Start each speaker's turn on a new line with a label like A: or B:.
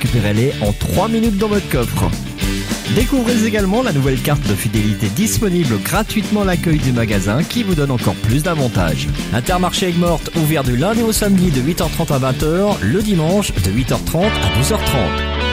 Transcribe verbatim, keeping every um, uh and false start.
A: récupérez-les en trois minutes dans votre coffre. Découvrez également la nouvelle carte de fidélité disponible gratuitement à l'accueil du magasin qui vous donne encore plus d'avantages. Intermarché Aigues-Mortes ouvert du lundi au samedi de huit heures trente à vingt heures, le dimanche de huit heures trente à douze heures trente.